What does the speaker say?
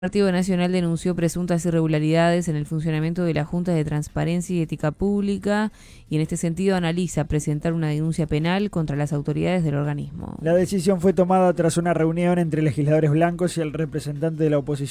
El Partido Nacional denunció presuntas irregularidades en el funcionamiento de la Junta de Transparencia y Ética Pública y en este sentido analiza presentar una denuncia penal contra las autoridades del organismo. La decisión fue tomada tras una reunión entre legisladores blancos y el representante de la oposición